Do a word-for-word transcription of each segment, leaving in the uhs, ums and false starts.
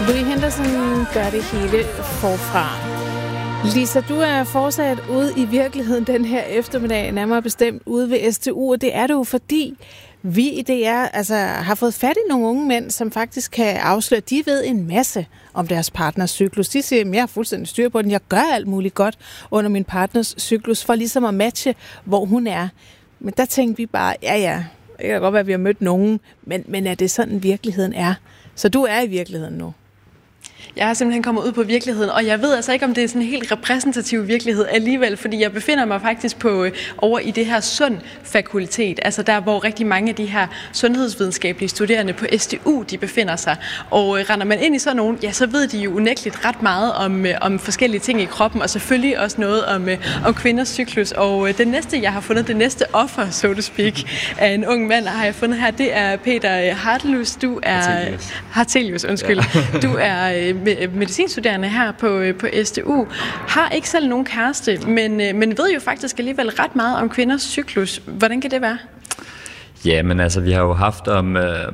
Louis Henderson gør det hele forfra. Lisa, du er fortsat ude i virkeligheden den her eftermiddag, nærmere bestemt ude ved S T U, og det er du fordi vi i D R altså, har fået fat i nogle unge mænd, som faktisk kan afsløre, at de ved en masse om deres partners cyklus. De siger, at jeg har fuldstændig styr på den, jeg gør alt muligt godt under min partners cyklus, for ligesom at matche, hvor hun er. Men der tænkte vi bare, ja ja, det kan godt være, at vi har mødt nogen, men, men er det sådan, virkeligheden er? Så du er i virkeligheden nu. Jeg har simpelthen kommet ud på virkeligheden, og jeg ved altså ikke, om det er sådan en helt repræsentativ virkelighed alligevel, fordi jeg befinder mig faktisk på over i det her sund-fakultet, altså der, hvor rigtig mange af de her sundhedsvidenskabelige studerende på S T U, de befinder sig. Og render man ind i sådan nogen, ja, så ved de jo unægteligt ret meget om, om forskellige ting i kroppen, og selvfølgelig også noget om, om kvinders cyklus. Og det næste, jeg har fundet, det næste offer, so to speak, af en ung mand, har jeg fundet her, det er Peter Hartelius. Du er... Hartelius. Hartelius, undskyld. Ja. Du er medicinstuderende her på, på S T U, har ikke selv nogen kæreste, men, men ved jo faktisk alligevel ret meget om kvinders cyklus. Hvordan kan det være? Ja, men altså, vi har jo haft om, øh,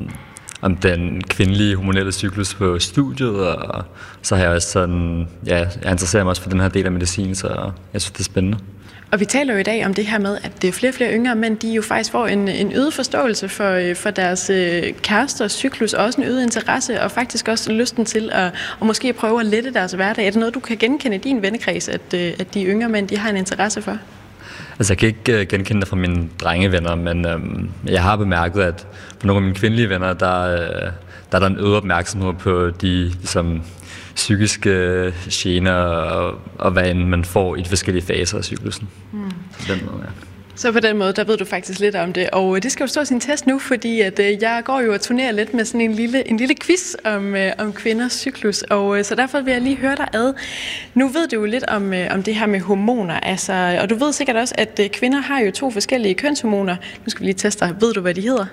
om den kvindelige hormonelle cyklus på studiet, og så har jeg også sådan, ja, jeg interesserer mig også for den her del af medicin, så jeg synes, det er spændende. Og vi taler jo i dag om det her med, at det er flere og flere yngre mænd, de jo faktisk får en, en øget forståelse for, for deres øh, kæresters cyklus, og også en øget interesse, og faktisk også lysten til at, at måske prøve at lette deres hverdag. Er det noget, du kan genkende i din vennekreds, at, øh, at de yngre mænd, de har en interesse for? Altså, jeg kan ikke uh, genkende det fra mine drengevenner, men um, jeg har bemærket, at for nogle af mine kvindelige venner, der, uh, der er der en øget opmærksomhed på de ligesom, psykiske gener og, og hvad end man får i de forskellige faser af cyklusen. Mm. Den måde, ja. Så på den måde, der ved du faktisk lidt om det, og det skal jo stå sin test nu, fordi at, øh, jeg går jo og turnerer lidt med sådan en lille, en lille quiz om, øh, om kvinders cyklus, og øh, så derfor vil jeg lige høre dig ad. Nu ved du jo lidt om, øh, om det her med hormoner, altså, og du ved sikkert også, at øh, kvinder har jo to forskellige kønshormoner. Nu skal vi lige teste dig. Ved du, hvad de hedder?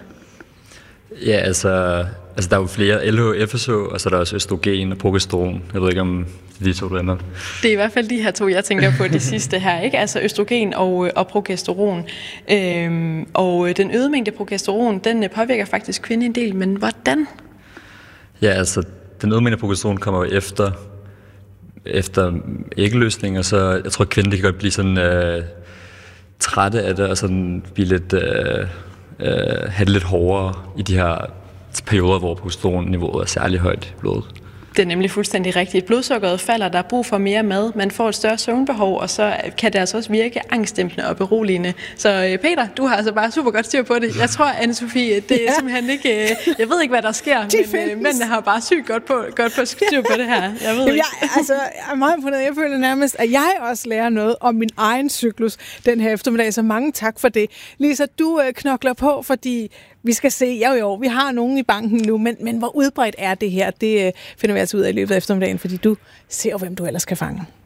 Ja, altså, altså der er jo flere L H F S H, og så er der også østrogen og progesteron. Jeg ved ikke, om de to, du ender. Det er i hvert fald de her to, jeg tænker på de sidste her, ikke? Altså østrogen og, og progesteron. Øhm, og den øgede mængde progesteron, den påvirker faktisk kvinden en del, men hvordan? Ja, altså, den øgede mængde progesteron kommer jo efter, efter æggeløsning, og så, jeg tror, kvinden kan godt blive sådan øh, trætte af det, og sådan blive lidt... Øh, Uh, have det lidt hårdere i de her perioder, hvor progesteroniveauet er særlig højt i blodet. Det er nemlig fuldstændig rigtigt. Blodsukkeret falder, der er brug for mere mad, man får et større søvnbehov, og så kan det altså også virke angstdæmpende og beroligende. Så Peter, du har altså bare super godt styr på det. Jeg tror, Anne-Sophie, det er ja. simpelthen ikke... Jeg ved ikke, hvad der sker, de men mændene har bare sygt godt på, godt på styr på det her. Jeg ved Jamen, ikke. Jeg, altså, jeg er meget imponeret. Jeg føler nærmest, at jeg også lærer noget om min egen cyklus den her eftermiddag, så mange tak for det. Lisa, du øh, knokler på, fordi vi skal se, jo jo, vi har nogen i banken nu, men, men hvor udbredt er det her? Det øh, finder vi altså ud af i løbet af eftermiddagen, fordi du ser jo, hvem du ellers kan fange.